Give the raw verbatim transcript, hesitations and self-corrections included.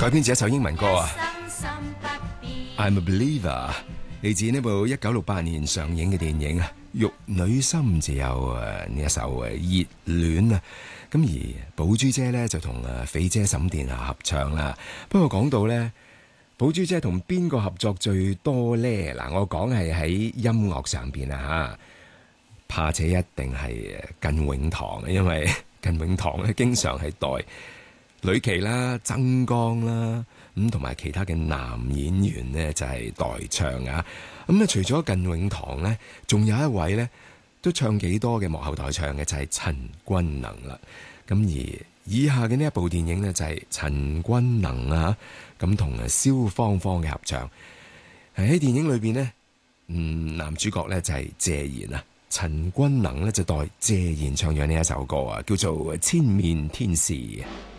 改編自一首英文歌啊 ，I'm a Believer， 嚟自呢部一九六八年上映嘅電影啊，《玉女心》就有誒呢一首誒熱戀啊。咁而寶珠姐呢，就同誒肥姐沈殿霞合唱啦。不過講到呢，寶珠姐同邊個合作最多呢？嗱，我講係喺音樂上邊啊吓，怕且一定係靳永堂，因為靳永堂咧經常係代呂奇啦、曾江啦，咁同埋其他嘅男演員呢，就係代唱啊。咁啊，除咗靳永堂呢，仲有一位呢，都唱幾多嘅幕後代唱嘅就係陳君能啦。咁而以下嘅呢一部電影呢，就係陳君能啊，咁同啊蕭芳芳嘅合唱。喺電影裏邊呢，嗯，男主角呢就係謝賢啊，陳君能呢就代謝賢唱咗呢一首歌啊，叫做《千面天使》。